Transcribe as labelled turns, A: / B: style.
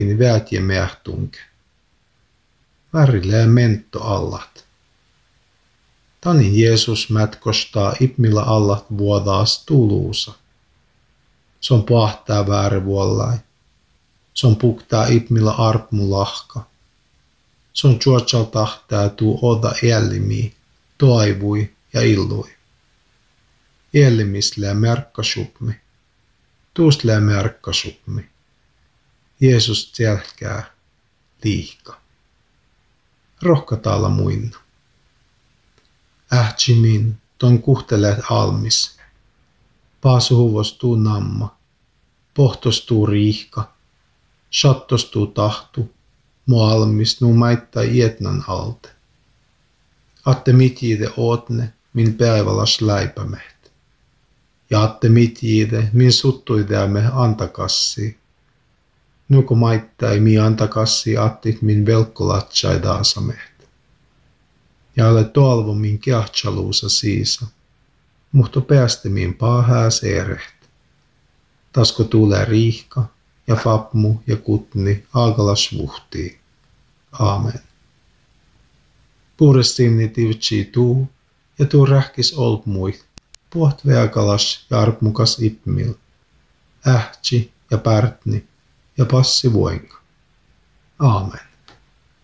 A: niin väät ja mähtunke. Värille mentto allat. Tanin Jeesus mätkostaa ipmillä allat vuodaas tuluusa. Se on pahtaa väärivuollai. Se on puktaa ipmillä arpmu lahka. Se on juotsal tahtaa tuu oda ellimi, toivui ja illui. Ellimisle merkkasupmi. Tuustle merkkasupmi. Jeesus tselkää liihka. Rohkataalla muinna. Ähtjimin ton kuhteleet almis. Paasuhuvostuu namma. Pohtostuu riihka. Shattostuu tahtu. Mo almis nuu maittaa ietnan alte. Atte mitjiide ootne min päivälas läipämeht. Ja atte mitjiide min suttuidäämme antakassi. Nuko maittai mi antakassi attit min velkkolatsai daasameht. Ja ole toalvo min keahtsaluusa siisa, mutta päästä min paahääs ereht. Tasko tulee riihka ja fapmu ja kutni aagalas vuhtii. Aamen. Puurestinni tivtsi tuu ja tuu rähkis olpmui, puht veakalas ja arpmukas ipmil, ähtsi ja pärtni ja passi voinga. Aamen.